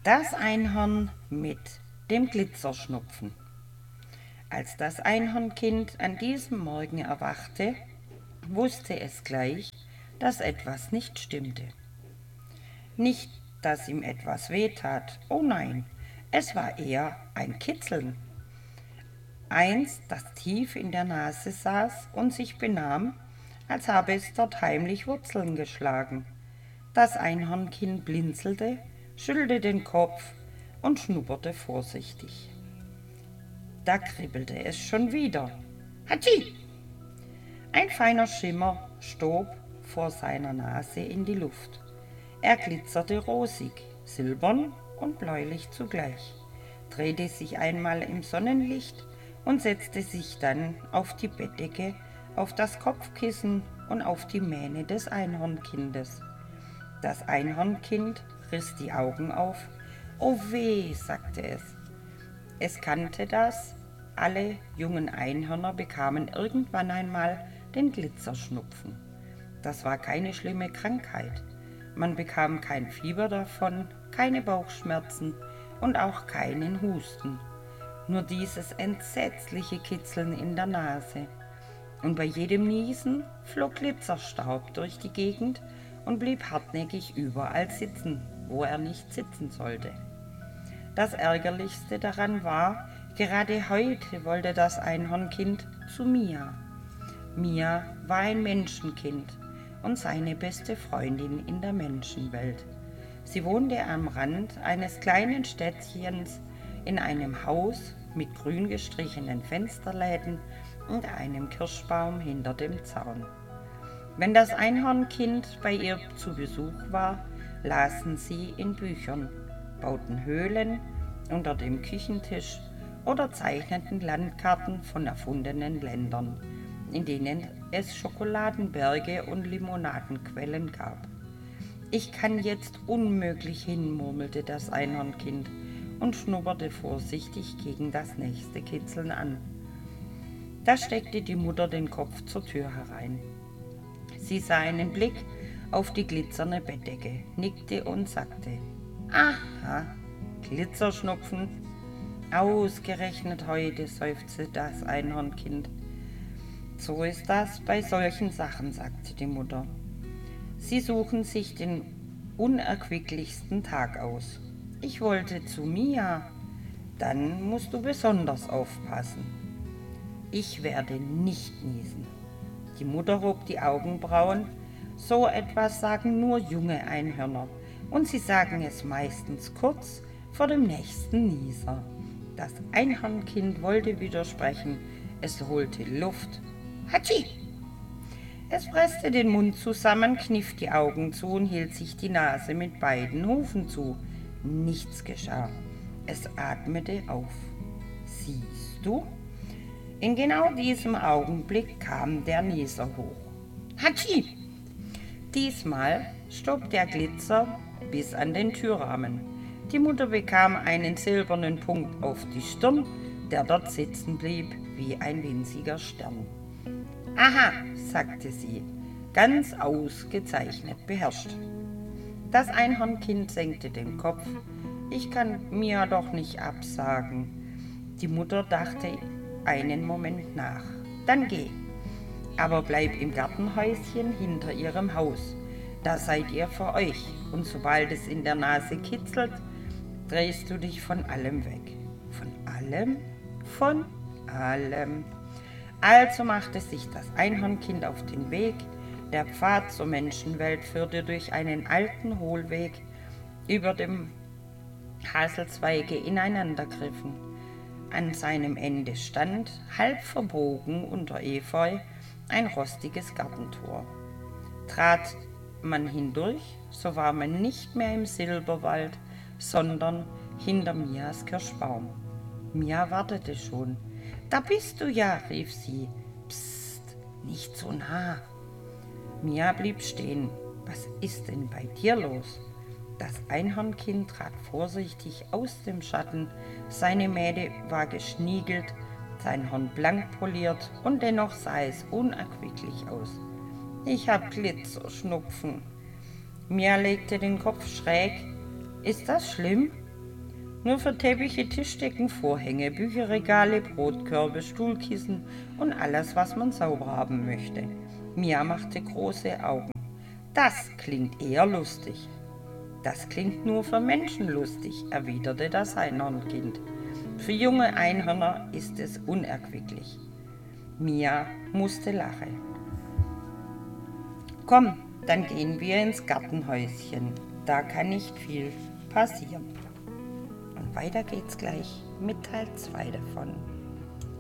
Das Einhorn mit dem Glitzerschnupfen. Als das Einhornkind an diesem Morgen erwachte, wusste es gleich, dass etwas nicht stimmte. Nicht, dass ihm etwas wehtat, oh nein, es war eher ein Kitzeln. Eins, das tief in der Nase saß und sich benahm, als habe es dort heimlich Wurzeln geschlagen. Das Einhornkind blinzelte, schüttelte den Kopf und schnupperte vorsichtig. Da kribbelte es schon wieder. Hatschi! Ein feiner Schimmer stob vor seiner Nase in die Luft. Er glitzerte rosig, silbern und bläulich zugleich, drehte sich einmal im Sonnenlicht und setzte sich dann auf die Bettdecke, auf das Kopfkissen und auf die Mähne des Einhornkindes. Das Einhornkind riss die Augen auf. Oh weh, sagte es. Es kannte das. Alle jungen Einhörner bekamen irgendwann einmal den Glitzerschnupfen. Das war keine schlimme Krankheit. Man bekam kein Fieber davon, keine Bauchschmerzen und auch keinen Husten. Nur dieses entsetzliche Kitzeln in der Nase. Und bei jedem Niesen flog Glitzerstaub durch die Gegend und blieb hartnäckig überall sitzen, wo er nicht sitzen sollte. Das Ärgerlichste daran war, gerade heute wollte das Einhornkind zu Mia. Mia war ein Menschenkind und seine beste Freundin in der Menschenwelt. Sie wohnte am Rand eines kleinen Städtchens in einem Haus mit grün gestrichenen Fensterläden und einem Kirschbaum hinter dem Zaun. Wenn das Einhornkind bei ihr zu Besuch war, lasen sie in Büchern, bauten Höhlen unter dem Küchentisch oder zeichneten Landkarten von erfundenen Ländern, in denen es Schokoladenberge und Limonadenquellen gab. Ich kann jetzt unmöglich hin, murmelte das Einhornkind und schnupperte vorsichtig gegen das nächste Kitzeln an. Da steckte die Mutter den Kopf zur Tür herein. Sie sah einen Blick auf die glitzernde Bettdecke, nickte und sagte: Aha, Glitzerschnupfen. Ausgerechnet heute, seufzte das Einhornkind. So ist das bei solchen Sachen, sagte die Mutter. Sie suchen sich den unerquicklichsten Tag aus. Ich wollte zu Mia. Dann musst du besonders aufpassen. Ich werde nicht niesen. Die Mutter hob die Augenbrauen. So etwas sagen nur junge Einhörner und sie sagen es meistens kurz vor dem nächsten Nieser. Das Einhornkind wollte widersprechen, es holte Luft. Hatschi! Es presste den Mund zusammen, kniff die Augen zu und hielt sich die Nase mit beiden Hufen zu. Nichts geschah. Es atmete auf. Siehst du? In genau diesem Augenblick kam der Nieser hoch. Hatschi! Diesmal stob der Glitzer bis an den Türrahmen. Die Mutter bekam einen silbernen Punkt auf die Stirn, der dort sitzen blieb wie ein winziger Stern. Aha, sagte sie, ganz ausgezeichnet beherrscht. Das Einhornkind senkte den Kopf. Ich kann Mia doch nicht absagen. Die Mutter dachte einen Moment nach. Dann geh. Aber bleib im Gartenhäuschen hinter ihrem Haus. Da seid ihr für euch. Und sobald es in der Nase kitzelt, drehst du dich von allem weg. Von allem? Von allem. Also machte sich das Einhornkind auf den Weg. Der Pfad zur Menschenwelt führte durch einen alten Hohlweg, über dem Haselzweige ineinandergriffen. An seinem Ende stand, halb verbogen unter Efeu, ein rostiges Gartentor. Trat man hindurch, so war man nicht mehr im Silberwald, sondern hinter Mias Kirschbaum. Mia wartete schon. Da bist du ja, rief sie. Psst, nicht so nah. Mia blieb stehen. Was ist denn bei dir los? Das Einhornkind trat vorsichtig aus dem Schatten. Seine Mähne war geschniegelt, sein Horn blank poliert und dennoch sah es unerquicklich aus. Ich hab Glitzerschnupfen. Mia legte den Kopf schräg. Ist das schlimm? Nur für Teppiche, Tischdecken, Vorhänge, Bücherregale, Brotkörbe, Stuhlkissen und alles, was man sauber haben möchte. Mia machte große Augen. Das klingt eher lustig. Das klingt nur für Menschen lustig, erwiderte das Einhornkind. Für junge Einhörner ist es unerquicklich. Mia musste lachen. Komm, dann gehen wir ins Gartenhäuschen. Da kann nicht viel passieren. Und weiter geht's gleich mit Teil 2 davon.